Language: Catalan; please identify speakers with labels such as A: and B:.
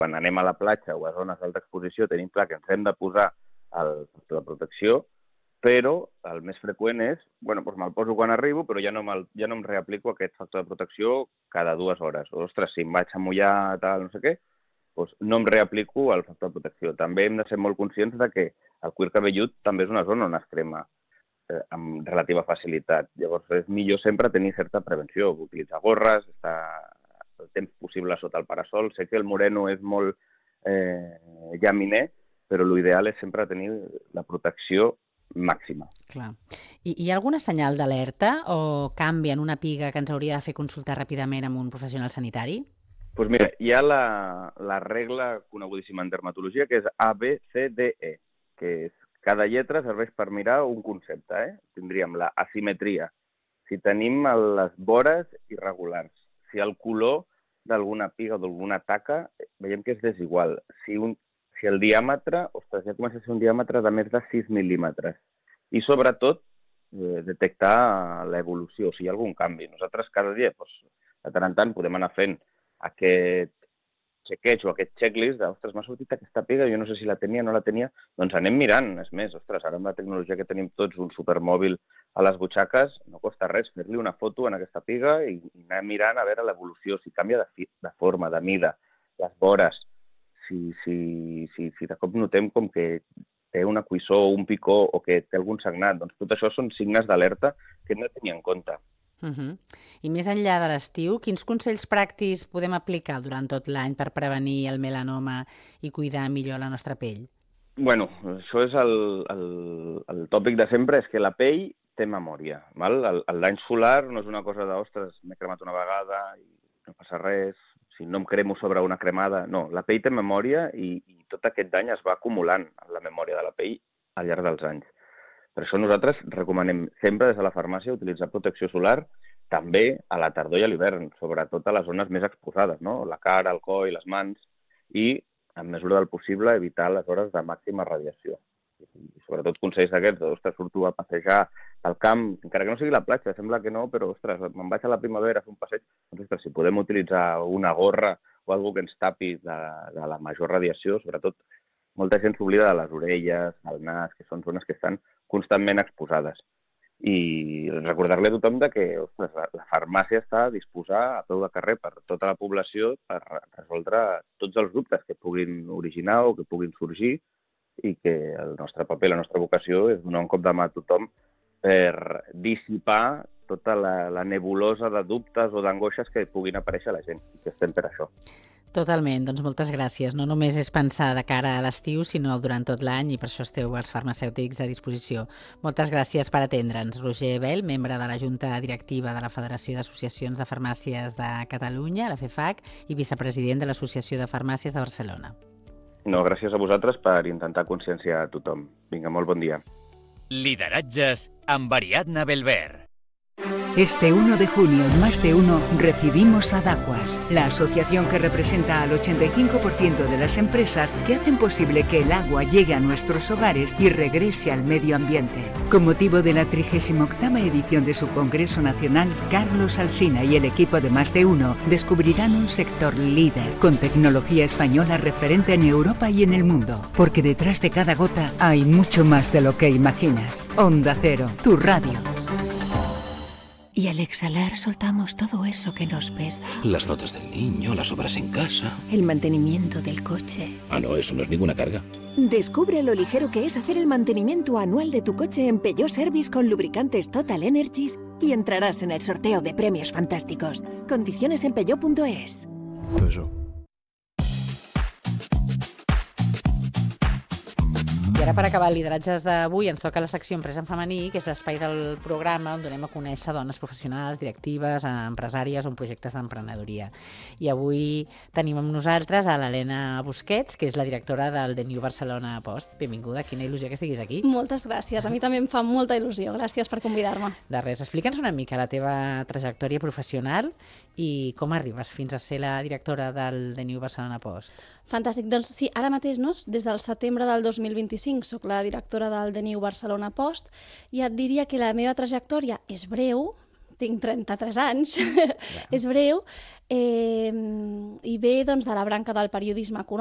A: quan anem a la platja o a zones d'alta exposició tenim clar que ens hem de posar el factor de protecció, però el més freqüent és, bueno, doncs me'l poso quan arribo, però ja no em reaplico aquest factor de protecció cada 2 hores. Ostres, si em vaig a mullar, tal, no sé què, doncs no em reaplico el factor de protecció. També hem de ser molt conscients de que el cuir cabellut també és una zona on es crema amb relativa facilitat. Llavors, és millor sempre tenir certa prevenció, utilitzar gorres, estar el temps possible sota el parasol. Sé que el moreno és molt llaminer, però l'ideal és sempre tenir la protecció màxima.
B: Clar. Hi ha alguna senyal d'alerta o canvi en una piga que ens hauria de fer consultar ràpidament amb un professional sanitari?
A: Doncs mira, hi ha la regla conegudíssima en dermatologia, que és ABCDE, que és cada lletra serveix per mirar un concepte. Tindríem la asimetria, si tenim les vores irregulars, si el color d'alguna piga o d'alguna taca veiem que és desigual, si el diàmetre, ostres, ja comença a ser un diàmetre de més de 6 mil·límetres. I sobretot, detectar l'evolució, si hi ha algun canvi. Nosaltres cada dia, de tant en tant, podem anar fent aquest chequeig o aquest checklist de, ostres, m'ha sortit aquesta piga, jo no sé si la tenia o no la tenia, doncs anem mirant. És més, ostres, ara amb la tecnologia que tenim tots, un supermòbil a les butxaques, no costa res fer-li una foto en aquesta piga i anar mirant a veure l'evolució, si canvia de forma, de mida, les vores, si de cop notem com que té una cuissó o un picó o que té algun sagnat. Doncs tot això són signes d'alerta que hem de tenir en compte.
B: I més enllà de l'estiu, quins consells pràctics podem aplicar durant tot l'any per prevenir el melanoma i cuidar millor la nostra pell?
A: Bueno, això és el tòpic de sempre, és que la pell té memòria. El dany solar no és una cosa de, ostres, m'he cremat una vegada i no passa res, si no em cremo sobre una cremada. No, la pell té memòria i tot aquest dany es va acumulant en la memòria de la pell al llarg dels anys. Per això nosaltres recomanem sempre des de la farmàcia utilitzar protecció solar també a la tardor i a l'hivern, sobretot a les zones més exposades, no? La cara, el coll, les mans, i, en mesura del possible, evitar les hores de màxima radiació. I sobretot consells d'aquests, ostres, surto a passejar al camp, encara que no sigui la platja, sembla que no, però, ostres, me'n vaig a la primavera a fer un passeig, doncs, ostres, si podem utilitzar una gorra o alguna que ens tapi de la major radiació, sobretot molta gent s'oblida de les orelles, el nas, que són zones que estan constantment exposades. I recordar-li a tothom que, ostres, la farmàcia està a disposar a peu de carrer per tota la població per resoldre tots els dubtes que puguin originar o que puguin sorgir i que el nostre paper, la nostra vocació és donar un cop de mà a tothom per dissipar tota la nebulosa de dubtes o d'angoixes que puguin aparèixer a la gent, i que estem per això.
B: Totalment, doncs moltes gràcies. No només és pensar de cara a l'estiu, sinó durant tot l'any, i per això esteu els farmacèutics a disposició. Moltes gràcies per atendre'ns. Roger Bel, membre de la Junta Directiva de la Federació d'Associacions de Farmàcies de Catalunya, la FEFAC, i vicepresident de l'Associació de Farmàcies de Barcelona.
A: No, gràcies a vosaltres per intentar conscienciar a tothom. Vinga, molt bon dia.
C: Lideratges amb Ariadna Belver.
D: Este 1 de junio en Más de Uno recibimos a Daquas, la asociación que representa al 85% de las empresas que hacen posible que el agua llegue a nuestros hogares y regrese al medio ambiente. Con motivo de la 38ª edición de su Congreso Nacional, Carlos Alsina y el equipo de Más de Uno descubrirán un sector líder, con tecnología española referente en Europa y en el mundo. Porque detrás de cada gota hay mucho más de lo que imaginas. Onda Cero, tu radio.
E: Y al exhalar soltamos todo eso que nos pesa.
F: Las notas del niño, las obras en casa.
E: El mantenimiento del coche.
F: Ah, no, eso no es ninguna carga.
E: Descubre lo ligero que es hacer el mantenimiento anual de tu coche en Peugeot Service con lubricantes Total Energies y entrarás en el sorteo de premios fantásticos. Condiciones en peugeot.es.
B: I ara, per acabar el lideratges d'avui, ens toca la secció Empresa en femení, que és l'espai del programa on donem a conèixer dones professionals, directives, empresàries o en projectes d'emprenedoria. I avui tenim amb nosaltres a l'Helena Busquets, que és la directora del The New Barcelona Post. Benvinguda, quina il·lusió que estiguis aquí.
G: Moltes gràcies, a mi també em fa molta il·lusió. Gràcies per convidar-me.
B: De res, explica'ns una mica la teva trajectòria professional i com arribes fins a ser la directora del The New Barcelona Post.
G: Fantàstic, doncs sí, ara mateix, no? Des del setembre del 2025 soc la directora del The New Barcelona Post i et diria que la meva trajectòria és breu, tinc 33 anys, és breu, i ve doncs, de la branca del periodisme econòmic,